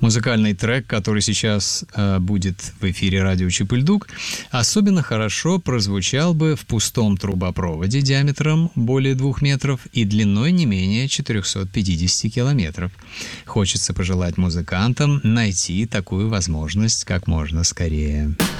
Музыкальный трек, который сейчас будет в эфире радио Чип-и-Ль-Дук, особенно хорошо прозвучал бы в пустом трубопроводе диаметром более 2 метров и длиной не менее 450 километров. Хочется пожелать музыкантам найти такую возможность как можно скорее.